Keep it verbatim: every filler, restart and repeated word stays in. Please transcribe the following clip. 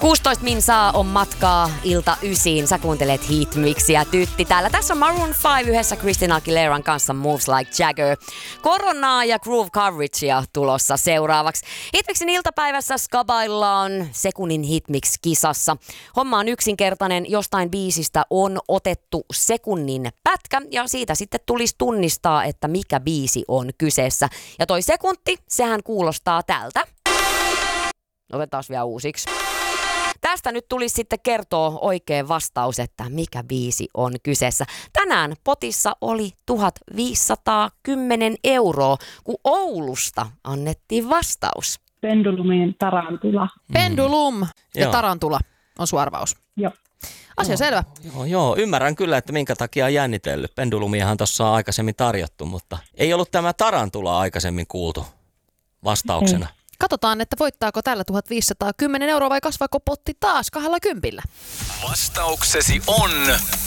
kuusitoista minsaa on matkaa ilta ysiin. Sä kuuntelet Hitmixiä, tytti. Täällä tässä on Maroon viisi yhdessä Christina Aguileran kanssa Moves Like Jagger. Koronaa ja Groove Coveragea tulossa seuraavaksi. Hitmixin iltapäivässä skabaillaan sekunnin Hitmix-kisassa. Homma on yksinkertainen. Jostain biisistä on otettu sekunnin pätkä ja siitä sitten tulisi tunnistaa, että mikä biisi on kyseessä. Ja toi sekunti, sehän kuulostaa tältä. Otetaan vielä uusiksi. Tästä nyt tulisi sitten kertoa oikein vastaus, että mikä biisi on kyseessä. Tänään potissa oli tuhatviisisataakymmenen euroa, kun Oulusta annettiin vastaus. Pendulumin tarantula. Mm. Pendulum ja Joo. tarantula on sun arvaus. Joo. Asia selvä. Joo, joo, ymmärrän kyllä, että minkä takia on jännitellyt. Pendulumiahan tuossa on aikaisemmin tarjottu, mutta ei ollut tämä tarantula aikaisemmin kuultu vastauksena. Ei. Katsotaan, että voittaako tällä tuhatviisisataakymmenen euroa vai kasvaako potti taas kahdella kympillä. Vastauksesi on